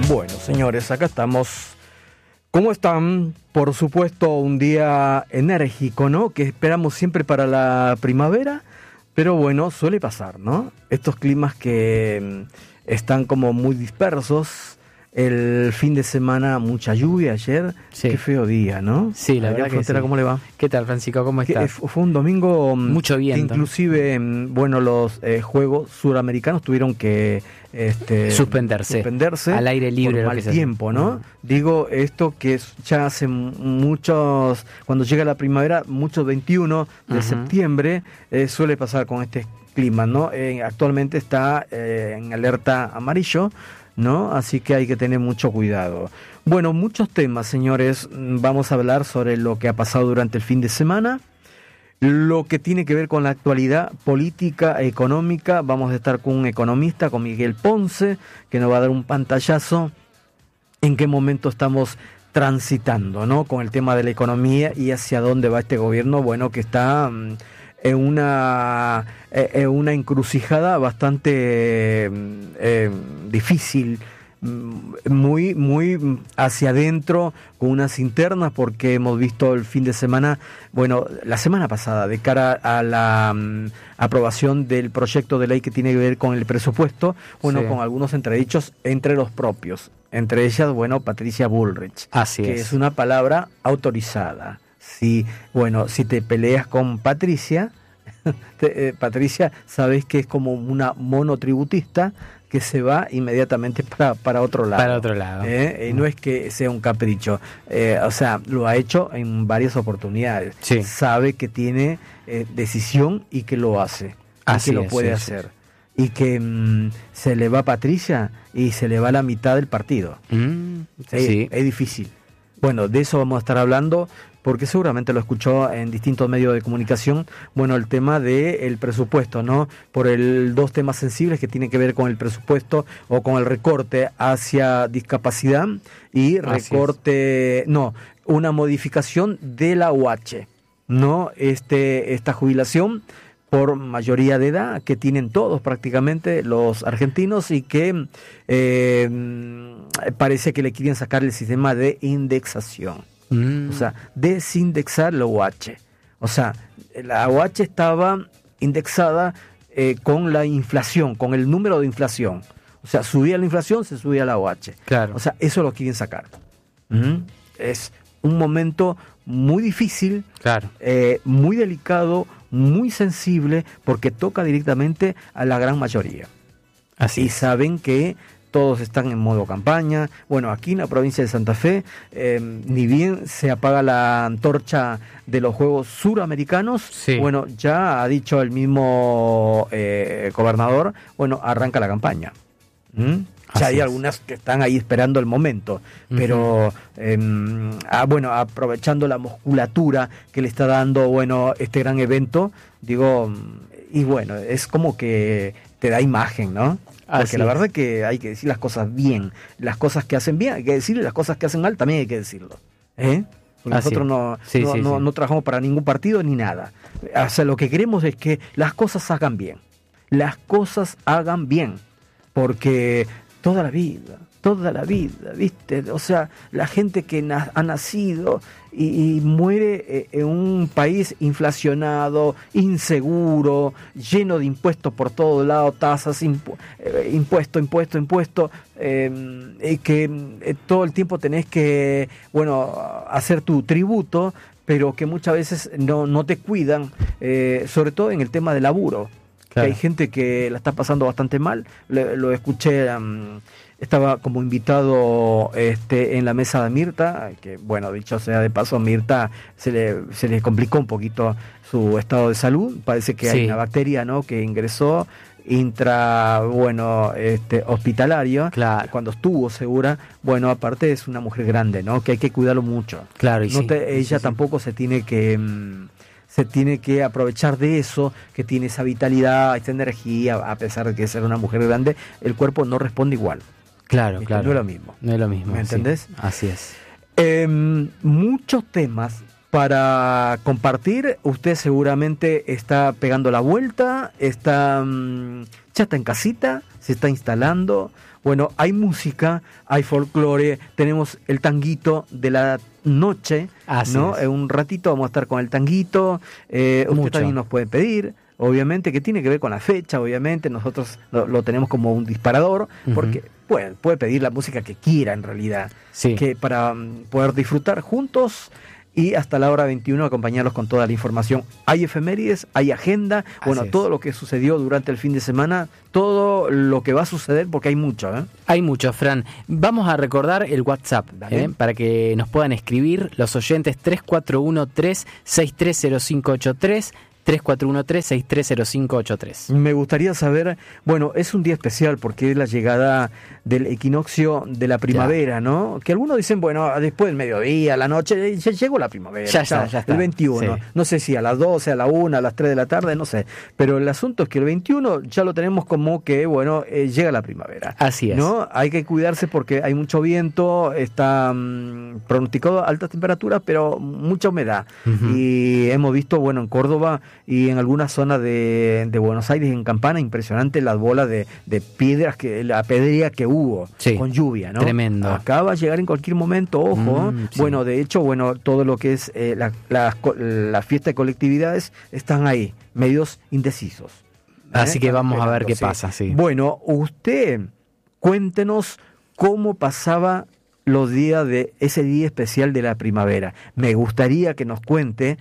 Bueno, señores, acá estamos. ¿Cómo están? Por supuesto, un día enérgico, ¿no? Que esperamos siempre para la primavera, pero bueno, suele pasar, ¿no? Estos climas que están como muy dispersos. El fin de semana, mucha lluvia ayer. Sí. Qué feo día, ¿no? Sí, la verdad que sí. ¿Cómo le va? ¿Qué tal, Francisco? ¿Cómo estás? Fue un domingo... Mucho viento. Inclusive, bueno, los Juegos Suramericanos tuvieron que... suspenderse al aire libre por mal tiempo, ¿no? Digo esto que ya hace muchos, cuando llega la primavera, muchos 21 de septiembre suele pasar con este clima, ¿no? Actualmente está en alerta amarillo, ¿no? Así que hay que tener mucho cuidado. Bueno, muchos temas, señores. Vamos a hablar sobre lo que ha pasado durante el fin de semana, lo que tiene que ver con la actualidad política, económica. Vamos a estar con un economista, con Miguel Ponce, que nos va a dar un pantallazo en qué momento estamos transitando, ¿no? Con el tema de la economía y hacia dónde va este gobierno, bueno, que está en una encrucijada bastante difícil, muy hacia adentro, con unas internas, porque hemos visto el fin de semana, bueno, la semana pasada, de cara a la aprobación del proyecto de ley que tiene que ver con el presupuesto, bueno, sí, con algunos entredichos entre los propios, entre ellas, bueno, Patricia Bullrich, que es una palabra autorizada. Si te peleas con Patricia, Patricia, sabes que es como una monotributista que se va inmediatamente para otro lado. Para otro lado. No es que sea un capricho. O sea, lo ha hecho en varias oportunidades. Sí. Sabe que tiene decisión y que lo hace. Así y que lo puede hacer. Y que se le va Patricia y se le va la mitad del partido. Sí. Es difícil. Bueno, de eso vamos a estar hablando, porque seguramente lo escuchó en distintos medios de comunicación, bueno, el tema del presupuesto, ¿no? Por dos temas sensibles que tienen que ver con el presupuesto o con el recorte hacia discapacidad y una modificación de la UH, ¿no? Esta jubilación por mayoría de edad que tienen todos prácticamente los argentinos y que parece que le quieren sacar el sistema de indexación. O sea, desindexar la UH. O sea, la UH estaba indexada con la inflación, con el número de inflación. O sea, subía la inflación, se subía la UH. Claro. O sea, eso lo quieren sacar. Es un momento muy difícil, claro, muy delicado, muy sensible, porque toca directamente a la gran mayoría. Y saben que todos están en modo campaña. Bueno, aquí en la provincia de Santa Fe, ni bien se apaga la antorcha de los Juegos Suramericanos, sí, bueno, ya ha dicho el mismo gobernador, bueno, arranca la campaña. Ya hay algunas que están ahí esperando el momento, pero aprovechando la musculatura que le está dando, bueno, este gran evento, digo, y bueno, es como que te da imagen, ¿no? Porque la verdad es que hay que decir las cosas bien, las cosas que hacen bien hay que decirlo, las cosas que hacen mal también hay que decirlo, Porque nosotros no trabajamos para ningún partido ni nada. O sea, lo que queremos es que las cosas hagan bien, porque toda la vida, ¿viste? O sea, la gente que ha nacido y muere en un país inflacionado, inseguro, lleno de impuestos por todos lados, tasas, impuesto, que todo el tiempo tenés que, hacer tu tributo, pero que muchas veces no te cuidan, sobre todo en el tema del laburo. Claro. Que hay gente que la está pasando bastante mal. Lo escuché, estaba como invitado en la mesa de Mirta, que bueno, dicho sea de paso, a Mirta se le complicó un poquito su estado de salud. Parece que hay una bacteria, ¿no?, que ingresó hospitalario. Claro. Cuando estuvo segura, bueno, aparte es una mujer grande, ¿no?, que hay que cuidarlo mucho. Claro, y ella tampoco se tiene que aprovechar de eso, que tiene esa vitalidad, esta energía, a pesar de que ser una mujer grande, el cuerpo no responde igual. Claro. No es lo mismo. No es lo mismo. ¿Me entendés? Así es. Muchos temas para compartir. Usted seguramente está pegando la vuelta, ya está en casita, se está instalando. Bueno, hay música, hay folclore, tenemos el tanguito de la noche, Así ¿no? es. En un ratito vamos a estar con el tanguito. Usted también nos puede pedir, obviamente, que tiene que ver con la fecha, obviamente. Nosotros lo tenemos como un disparador, porque puede pedir la música que quiera, en realidad, Sí. que para poder disfrutar juntos. Y hasta la hora 21 acompañarlos con toda la información. Hay efemérides, hay agenda, bueno, Así es. todo lo que sucedió durante el fin de semana, todo lo que va a suceder, porque hay mucho, ¿eh? Hay mucho, Fran. Vamos a recordar el WhatsApp, Dale. para que nos puedan escribir los oyentes 3413-630583, 3413-630583. Me gustaría saber, bueno, es un día especial porque es la llegada del equinoccio de la primavera, ¿no? Que algunos dicen, bueno, después del mediodía, a la noche, ya llegó la primavera. Ya está. El 21. Sí. No sé si a las 12, a la 1, a las 3 de la tarde, no sé. Pero el asunto es que el 21 ya lo tenemos como que, bueno, llega la primavera. Así es. ¿No? Hay que cuidarse porque hay mucho viento, está pronosticado altas temperaturas, pero mucha humedad. Y hemos visto, bueno, en Córdoba y en algunas zonas de Buenos Aires, en Campana, impresionante las bolas de piedras, la pedrea que hubo, Sí, con lluvia, ¿no? tremendo. Acá va a llegar en cualquier momento, ojo. Sí. Bueno, de hecho, bueno, todo lo que es la fiesta de colectividades están ahí, medios indecisos. Así que Están vamos a ver esperando, qué sí. pasa, sí. Bueno, usted cuéntenos cómo pasaba los días de ese día especial de la primavera. Me gustaría que nos cuente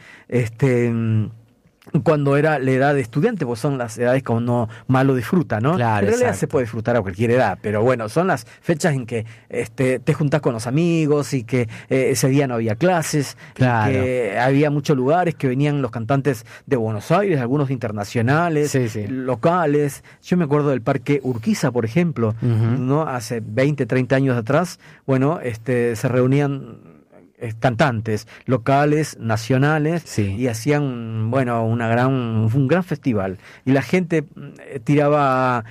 cuando era la edad de estudiante, pues son las edades que uno más lo disfruta, ¿no? Claro, en realidad exacto. se puede disfrutar a cualquier edad, pero bueno, son las fechas en que te juntás con los amigos y que ese día no había clases, Claro. y que había muchos lugares que venían los cantantes de Buenos Aires, algunos internacionales, Sí, sí. locales. Yo me acuerdo del Parque Urquiza, por ejemplo, ¿no? Hace 20, 30 años atrás, bueno, se reunían cantantes locales, nacionales, Sí. y hacían, bueno, un gran festival. Y la gente tiraba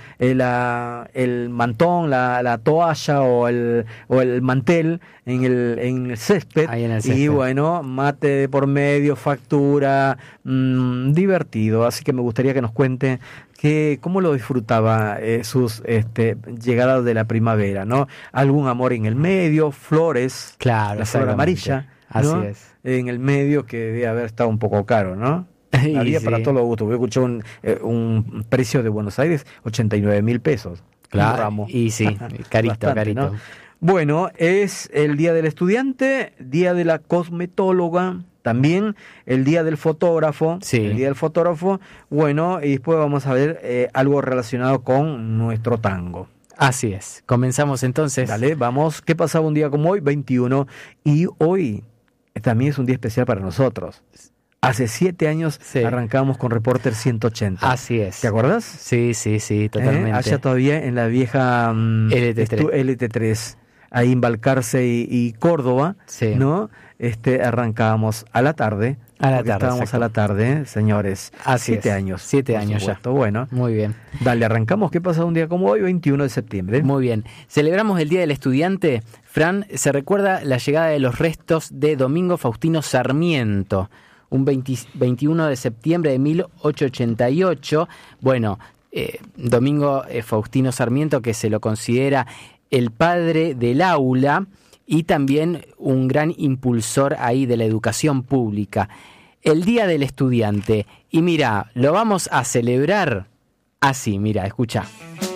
el mantón, la toalla o el mantel en el césped. Ahí en el Y césped. bueno, mate de por medio, factura, divertido. Así que me gustaría que nos cuente cómo lo disfrutaba sus llegadas de la primavera, ¿no? Algún amor en el medio, flores, Claro, la flor exactamente. amarilla, ¿no? Así es. En el medio, que debe haber estado un poco caro, ¿no? Y Había sí. para todos los gustos. Voy a escuchar un precio de Buenos Aires, 89.000 pesos. Claro, Un ramo. y sí, carito, Bastante, carito. ¿no? Bueno, es el día del estudiante, día de la cosmetóloga, también el día del fotógrafo. Sí. El día del fotógrafo, bueno, y después vamos a ver algo relacionado con nuestro tango. Así es. Comenzamos entonces. Dale, vamos. ¿Qué pasaba un día como hoy? 21. Y hoy también es un día especial para nosotros. Hace 7 años Sí. arrancamos con Reporter 180. Así es. ¿Te acuerdas? Sí, totalmente. Allá todavía en la vieja LT3. LT3, ahí en Balcarce y Córdoba, Sí. ¿no? Arrancábamos a la tarde. A la porque tarde, estábamos exacto. a la tarde, señores. Así 7 es. años. 7 por años ya. supuesto. Bueno, Muy bien. dale, arrancamos. ¿Qué pasa un día como hoy? 21 de septiembre. Muy bien. Celebramos el Día del Estudiante. Fran, se recuerda la llegada de los restos de Domingo Faustino Sarmiento, un 21 de septiembre de 1888. Bueno, Domingo Faustino Sarmiento, que se lo considera el padre del aula y también un gran impulsor ahí de la educación pública. El Día del Estudiante. Y mira, lo vamos a celebrar así, mira, escucha.